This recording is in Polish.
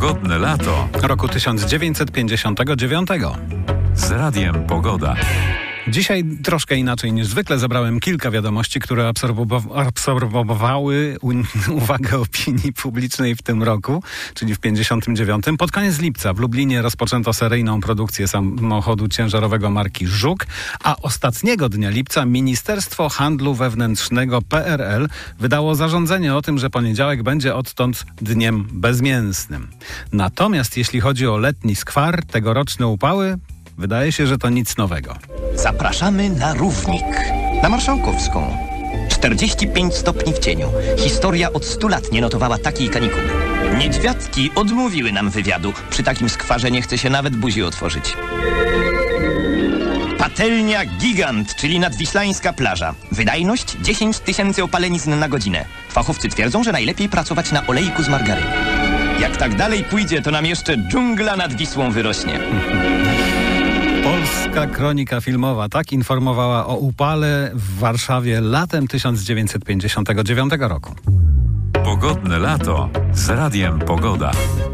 Pogodne lato roku 1959. z Radiem Pogoda. Dzisiaj troszkę inaczej niż zwykle zebrałem kilka wiadomości, które absorbowały uwagę opinii publicznej w tym roku, czyli w 59. Pod koniec lipca w Lublinie rozpoczęto seryjną produkcję samochodu ciężarowego marki Żuk, a ostatniego dnia lipca Ministerstwo Handlu Wewnętrznego PRL wydało zarządzenie o tym, że poniedziałek będzie odtąd dniem bezmięsnym. Natomiast jeśli chodzi o letni skwar, tegoroczne upały, wydaje się, że to nic nowego. Zapraszamy na Równik, na Marszałkowską. 45 stopni w cieniu. Historia od 100 lat nie notowała takiej kanikuły. Niedźwiadki odmówiły nam wywiadu. Przy takim skwarze nie chce się nawet buzi otworzyć. Patelnia Gigant, czyli nadwislańska plaża. Wydajność 10 000 opalenizn na godzinę. Fachowcy twierdzą, że najlepiej pracować na olejku z margaryny. Jak tak dalej pójdzie, to nam jeszcze dżungla nad Wisłą wyrośnie. Polska Kronika Filmowa tak informowała o upale w Warszawie latem 1959 roku. Pogodne lato z Radiem Pogoda.